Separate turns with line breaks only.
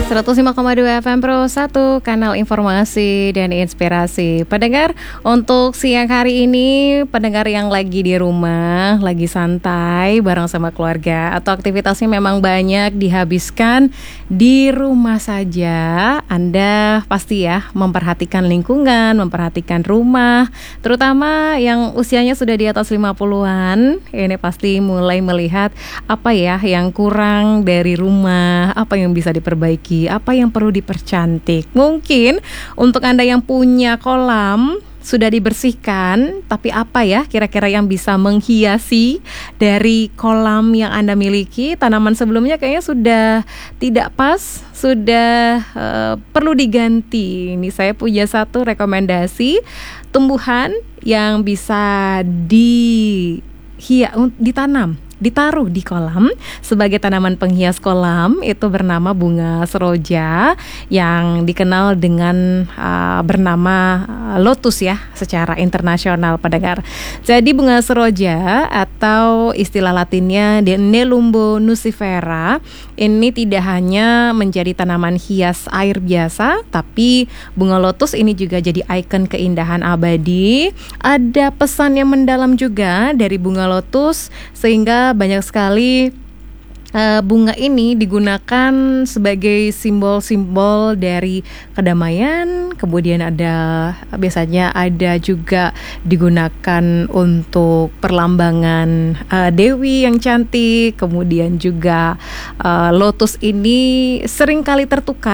105,2 FM Pro 1, kanal informasi dan inspirasi. Pendengar, untuk siang hari ini, pendengar yang lagi di rumah, lagi santai bareng sama keluarga, atau aktivitasnya memang banyak dihabiskan di rumah saja, Anda pasti ya memperhatikan lingkungan, memperhatikan rumah, terutama yang usianya sudah di atas 50-an, ini pasti mulai melihat apa ya yang kurang dari rumah, apa yang bisa diperbaiki, apa yang perlu dipercantik. Mungkin untuk Anda yang punya kolam sudah dibersihkan, tapi apa ya kira-kira yang bisa menghiasi dari kolam yang Anda miliki? Tanaman sebelumnya kayaknya sudah tidak pas, sudah perlu diganti. Ini saya punya satu rekomendasi tumbuhan yang bisa ditanam, ditaruh di kolam sebagai tanaman penghias kolam. Itu bernama bunga seroja yang dikenal dengan bernama lotus ya secara internasional, pendengar. Jadi bunga seroja atau istilah latinnya Nelumbo nucifera ini tidak hanya menjadi tanaman hias air biasa, tapi bunga lotus ini juga jadi ikon keindahan abadi. Ada pesan yang mendalam juga dari bunga lotus, sehingga banyak sekali bunga ini digunakan sebagai simbol-simbol dari kedamaian. Kemudian biasanya ada juga digunakan untuk perlambangan dewi yang cantik. Kemudian juga lotus ini sering kali tertukar